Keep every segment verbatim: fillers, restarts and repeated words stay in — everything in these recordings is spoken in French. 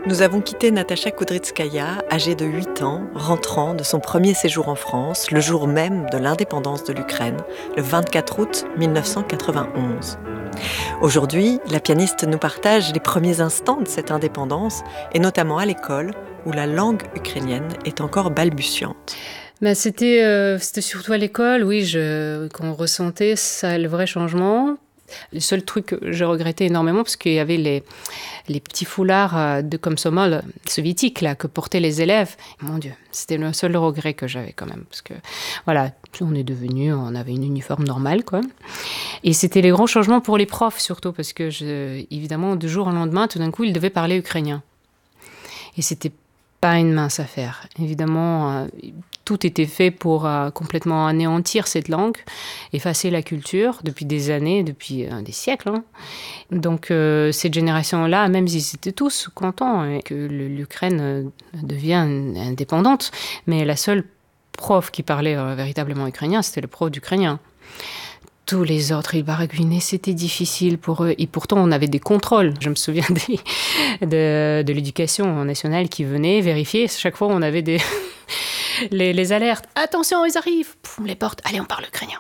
Nous avons quitté Natacha Kudrytskaya, âgée de huit ans, rentrant de son premier séjour en France, le jour même de l'indépendance de l'Ukraine, le vingt-quatre août mille neuf cent quatre-vingt-onze. Aujourd'hui, la pianiste nous partage les premiers instants de cette indépendance, et notamment à l'école, où la langue ukrainienne est encore balbutiante. Ben c'était, euh, c'était surtout à l'école, oui, je, qu'on ressentait ça, le vrai changement. Le seul truc que je regrettais énormément, parce qu'il y avait les, les petits foulards de komsomol soviétiques là, que portaient les élèves. Mon Dieu, c'était le seul regret que j'avais quand même. Parce que voilà, on est devenus, on avait une uniforme normale, quoi. Et c'était les grands changements pour les profs, surtout, parce que, je, évidemment, du jour au lendemain, tout d'un coup, ils devaient parler ukrainien. Et c'était pas une mince affaire. Évidemment, euh, tout était fait pour euh, complètement anéantir cette langue, effacer la culture depuis des années, depuis euh, des siècles. Hein. Donc euh, cette génération-là, même s'ils étaient tous contents hein, que l'Ukraine euh, devienne indépendante, mais la seule prof qui parlait euh, véritablement ukrainien, c'était le prof d'ukrainien. Tous les autres, ils baragouinaient, c'était difficile pour eux. Et pourtant, on avait des contrôles. Je me souviens des, de, de l'éducation nationale qui venait vérifier. Chaque fois, on avait des, les, les alertes. Attention, ils arrivent. Poum, les portes. Allez, on parle ukrainien.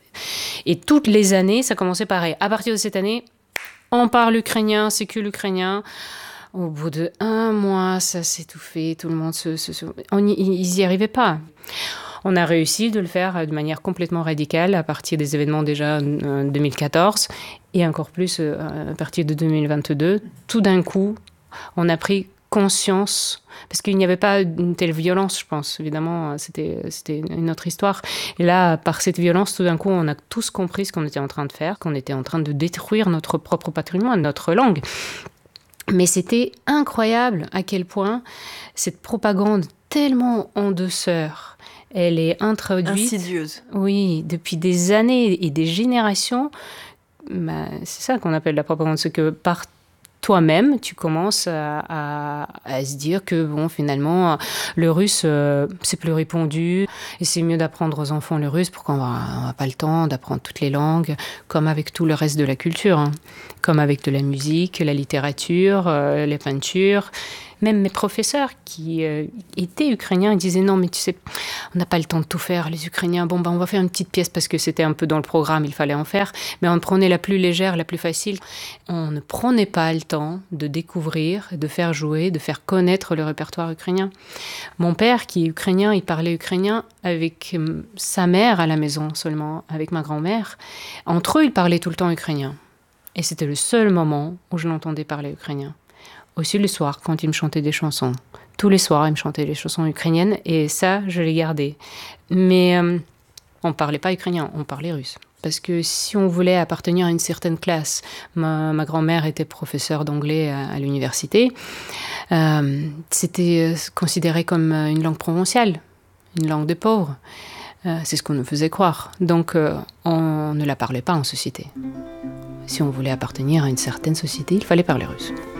Et toutes les années, ça commençait pareil. À partir de cette année, on parle ukrainien, c'est que l'ukrainien. Au bout de un mois, ça s'étouffait. Tout le monde se... se, se... On y, ils n'y arrivaient pas. On a réussi de le faire de manière complètement radicale à partir des événements déjà en deux mille quatorze et encore plus à partir de deux mille vingt-deux. Tout d'un coup, on a pris conscience, parce qu'il n'y avait pas une telle violence, je pense. Évidemment, c'était, c'était une autre histoire. Et là, par cette violence, tout d'un coup, on a tous compris ce qu'on était en train de faire, qu'on était en train de détruire notre propre patrimoine, notre langue. Mais c'était incroyable à quel point cette propagande tellement en douceur, elle est introduite... Insidieuse. Oui, depuis des années et des générations. Bah, c'est ça qu'on appelle la propagande, c'est que par toi-même, tu commences à, à, à se dire que, bon, finalement, le russe, euh, c'est plus répandu, et c'est mieux d'apprendre aux enfants le russe, pourquoi on n'a pas le temps d'apprendre toutes les langues, comme avec tout le reste de la culture, hein. Comme avec de la musique, la littérature, euh, les peintures. Même mes professeurs qui euh, étaient ukrainiens, ils disaient non, mais tu sais, on n'a pas le temps de tout faire, les Ukrainiens. Bon, ben, on va faire une petite pièce parce que c'était un peu dans le programme, il fallait en faire. Mais on prenait la plus légère, la plus facile. On ne prenait pas le temps de découvrir, de faire jouer, de faire connaître le répertoire ukrainien. Mon père, qui est ukrainien, il parlait ukrainien avec sa mère à la maison seulement, avec ma grand-mère. Entre eux, ils parlaient tout le temps ukrainien. Et c'était le seul moment où je l'entendais parler ukrainien. Aussi le soir, quand il me chantait des chansons. Tous les soirs, il me chantait des chansons ukrainiennes, et ça, je l'ai gardé. Mais euh, on ne parlait pas ukrainien, on parlait russe. Parce que si on voulait appartenir à une certaine classe, ma, ma grand-mère était professeure d'anglais à, à l'université, euh, c'était considéré comme une langue provinciale, une langue de pauvres. Euh, c'est ce qu'on nous faisait croire. Donc, euh, on ne la parlait pas en société. Si on voulait appartenir à une certaine société, il fallait parler russe.